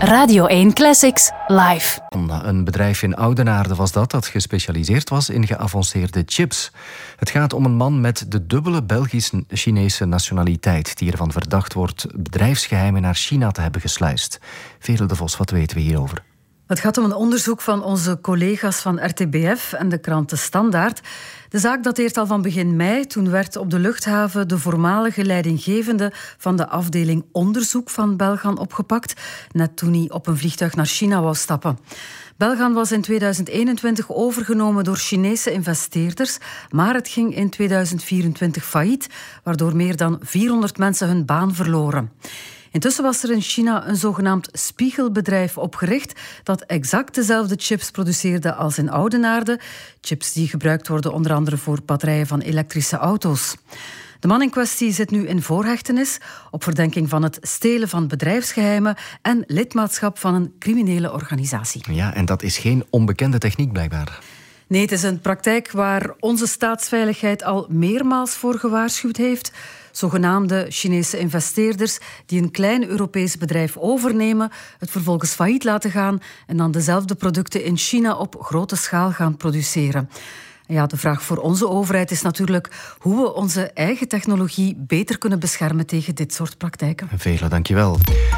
Radio 1 Classics live. Een bedrijf in Oudenaarde was dat gespecialiseerd was in geavanceerde chips. Het gaat om een man met de dubbele Belgisch-Chinese nationaliteit die ervan verdacht wordt bedrijfsgeheimen naar China te hebben gesluist. Veerle de Vos, wat weten we hierover? Het gaat om een onderzoek van onze collega's van RTBF en de krant De Standaard. De zaak dateert al van begin mei. Toen werd op de luchthaven de voormalige leidinggevende van de afdeling onderzoek van Belgan opgepakt, net toen hij op een vliegtuig naar China wou stappen. Belgan was in 2021 overgenomen door Chinese investeerders, maar het ging in 2024 failliet, waardoor meer dan 400 mensen hun baan verloren. Intussen was er in China een zogenaamd spiegelbedrijf opgericht dat exact dezelfde chips produceerde als in Oudenaarde. Chips die gebruikt worden onder andere voor batterijen van elektrische auto's. De man in kwestie zit nu in voorhechtenis op verdenking van het stelen van bedrijfsgeheimen en lidmaatschap van een criminele organisatie. Ja, en dat is geen onbekende techniek blijkbaar. Nee, het is een praktijk waar onze staatsveiligheid al meermaals voor gewaarschuwd heeft. Zogenaamde Chinese investeerders die een klein Europees bedrijf overnemen, het vervolgens failliet laten gaan en dan dezelfde producten in China op grote schaal gaan produceren. Ja, de vraag voor onze overheid is natuurlijk hoe we onze eigen technologie beter kunnen beschermen tegen dit soort praktijken. Veerle, dankjewel.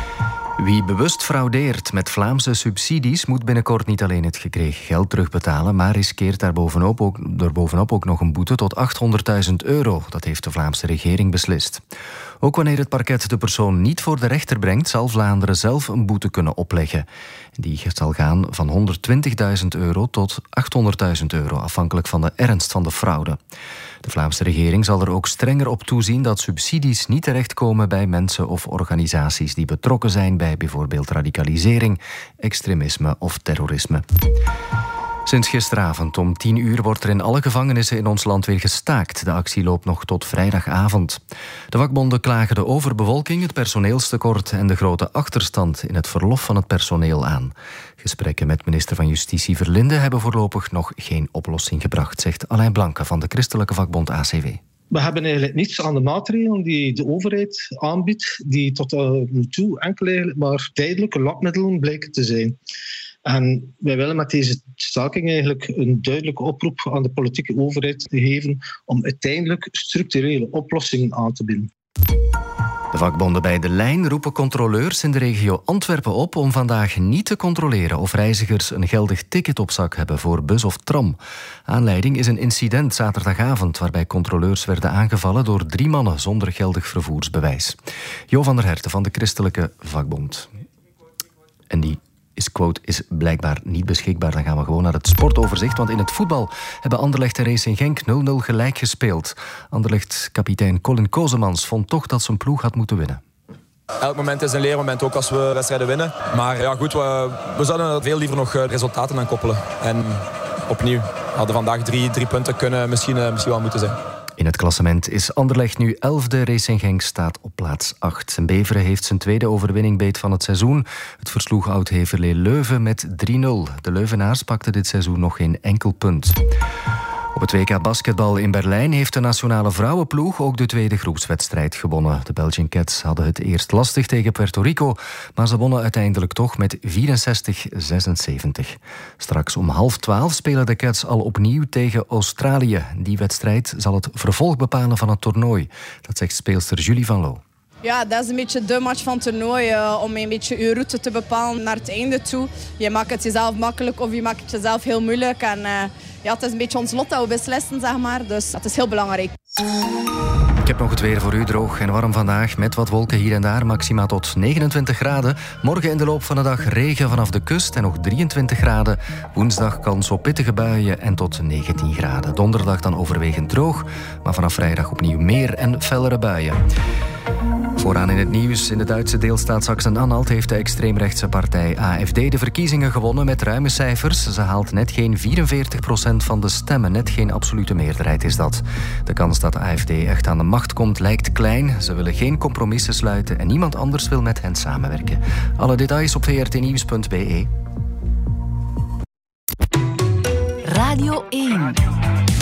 Wie bewust fraudeert met Vlaamse subsidies moet binnenkort niet alleen het gekregen geld terugbetalen, maar riskeert daar bovenop ook nog een boete tot €800.000. Dat heeft de Vlaamse regering beslist. Ook wanneer het parket de persoon niet voor de rechter brengt, zal Vlaanderen zelf een boete kunnen opleggen. Die zal gaan van €120.000 tot €800.000, afhankelijk van de ernst van de fraude. De Vlaamse regering zal er ook strenger op toezien dat subsidies niet terechtkomen bij mensen of organisaties die betrokken zijn bij bijvoorbeeld radicalisering, extremisme of terrorisme. Sinds gisteravond om 10 uur wordt er in alle gevangenissen in ons land weer gestaakt. De actie loopt nog tot vrijdagavond. De vakbonden klagen de overbevolking, het personeelstekort en de grote achterstand in het verlof van het personeel aan. Gesprekken met minister van Justitie Verlinde hebben voorlopig nog geen oplossing gebracht, zegt Alain Blanke van de christelijke vakbond ACW. We hebben eigenlijk niets aan de maatregelen die de overheid aanbiedt, die tot nu toe enkel eigenlijk maar tijdelijke lapmiddelen blijken te zijn. En wij willen met deze staking eigenlijk een duidelijke oproep aan de politieke overheid te geven om uiteindelijk structurele oplossingen aan te bieden. De vakbonden bij De Lijn roepen controleurs in de regio Antwerpen op om vandaag niet te controleren of reizigers een geldig ticket op zak hebben voor bus of tram. Aanleiding is een incident zaterdagavond waarbij controleurs werden aangevallen door 3 mannen zonder geldig vervoersbewijs. Jo van der Herten van de christelijke vakbond. En die is blijkbaar niet beschikbaar. Dan gaan we gewoon naar het sportoverzicht. Want in het voetbal hebben Anderlecht en Racing Genk 0-0 gelijk gespeeld. Anderlecht-kapitein Colin Kozemans vond toch dat zijn ploeg had moeten winnen. Elk moment is een leermoment, ook als we wedstrijden winnen. Maar ja, goed, we zouden er veel liever nog resultaten aan koppelen. En opnieuw, hadden vandaag drie punten kunnen misschien wel moeten zijn. In het klassement is Anderlecht nu 11e, Racing Genk staat op plaats 8. En Beveren heeft zijn tweede overwinning beet van het seizoen. Het versloeg Oud-Heverlee Leuven met 3-0. De Leuvenaars pakten dit seizoen nog geen enkel punt. Op het WK basketbal in Berlijn heeft de nationale vrouwenploeg ook de tweede groepswedstrijd gewonnen. De Belgian Cats hadden het eerst lastig tegen Puerto Rico, maar ze wonnen uiteindelijk toch met 64-76. Straks om 11:30 spelen de Cats al opnieuw tegen Australië. Die wedstrijd zal het vervolg bepalen van het toernooi. Dat zegt speelster Julie van Loo. Ja, dat is een beetje de match van het toernooi, om een beetje je route te bepalen naar het einde toe. Je maakt het jezelf makkelijk of je maakt het jezelf heel moeilijk. En ja, het is een beetje ons lot dat we beslissen, zeg maar. Dus dat is heel belangrijk. Ik heb nog het weer voor u, droog en warm vandaag, met wat wolken hier en daar, maxima tot 29 graden. Morgen in de loop van de dag regen vanaf de kust en nog 23 graden. Woensdag kans op pittige buien en tot 19 graden. Donderdag dan overwegend droog, maar vanaf vrijdag opnieuw meer en fellere buien. Vooraan in het nieuws, in de Duitse deelstaat Sachsen-Anhalt heeft de extreemrechtse partij AfD de verkiezingen gewonnen met ruime cijfers. Ze haalt net geen 44% van de stemmen, net geen absolute meerderheid is dat. De kans dat de AfD echt aan de macht komt lijkt klein. Ze willen geen compromissen sluiten en niemand anders wil met hen samenwerken. Alle details op vrtnieuws.be. Radio 1.